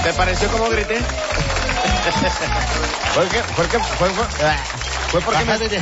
¿Te pareció como grité? Fue porque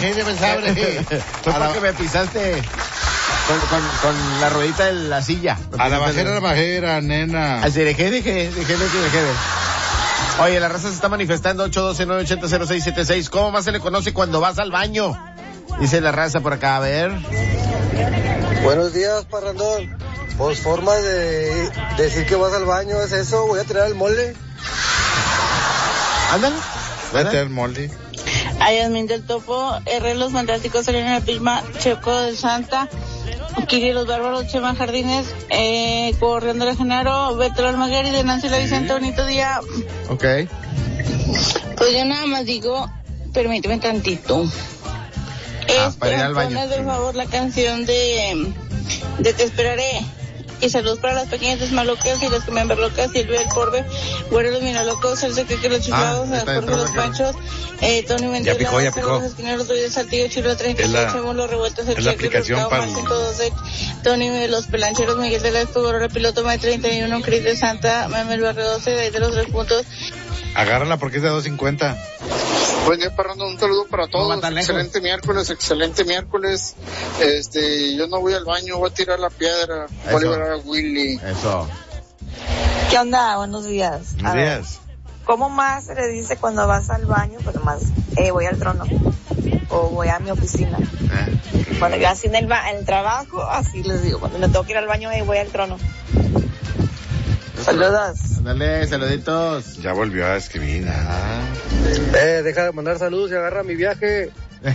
me pisaste con la ruedita de la silla. A la bajera, nena. Así dejé. Oye, la raza se está manifestando, 812-980-0676. ¿Cómo más se le conoce cuando vas al baño? Dice la raza por acá, a ver. Buenos días, parrandón. Pues forma de decir que vas al baño es eso, voy a tirar el mole. Ándale. Vete al mole. A Yasmín del Topo, R. Los Fantásticos, Elena Pisma, Checo del Santa, Kiri Los Bárbaros, Chema Jardines, Corriendo de Genaro, Beto Almaguer y de Nancy La Vicente, bonito día. Ok. Pues yo nada más digo, permíteme tantito. Para ir al baño. Ponme, por favor, la canción de Te Esperaré. Y saludos para las pequeñas desmalocas y las que me enverlocas, Silvia el Porbe, Güero los Minalocos, el Seque los Chiflados, Jorge los Panchos, Tony Mendoza, ya picó. Los Esquineros, Doy de Saltillo, Chilo 36, Chemos los Revueltos, el es la Cheque, aplicación los para... 112, Tony los Pelancheros, Miguel de la Escobar, Piloto, May 31, Cris de Santa, Meme el Barrio 12, de ahí de los 3 puntos. Agárrala porque es de 2.50. Buen día, parrando, un saludo para todos. Excelente miércoles. Yo no voy al baño, voy a tirar la piedra. Voy a liberar a Willy. Eso. ¿Qué onda? Buenos días. Buenos días. ¿Cómo más se le dice cuando vas al baño? Pues más, voy al trono. O voy a mi oficina. Cuando yo así en el trabajo, así les digo. Cuando me tengo que ir al baño, voy al trono. Saludos. Dale, saluditos. Ya volvió a escribir. Deja de mandar saludos y agarra mi viaje.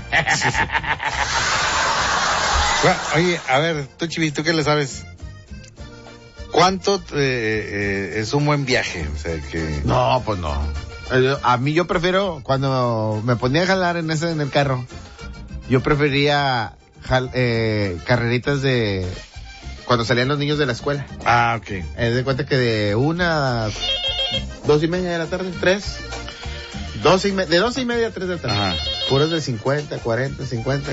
Oye, a ver, tú Chivi, ¿tú qué le sabes? ¿Cuánto es un buen viaje? O sea, que... No, pues no. A mí yo prefiero, cuando me ponía a jalar en el carro, yo prefería carreritas de... Cuando salían los niños de la escuela. Ah, ok. De cuenta que de 1 a 2:30 de la tarde, 3. De 12:30 a 3 de la tarde. Ajá. Puros de 50, 40.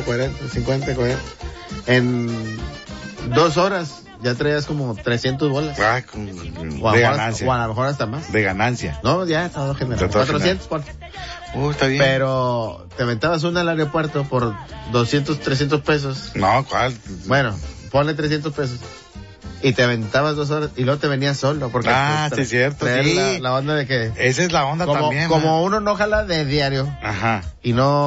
En 2 horas ya traías como 300 bolas. Ah, de ganancia. O a lo mejor hasta más. De ganancia. No, ya todo general. 400 por. Está bien. Pero te aventabas una al aeropuerto por 200, 300 pesos. No, ¿cuál? Bueno, ponle 300 pesos. Y te aventabas 2 horas y luego te venías solo. Porque sí, es cierto. Sí. La onda de que... Esa es la onda también. Como uno no jala de diario. Ajá. Y no...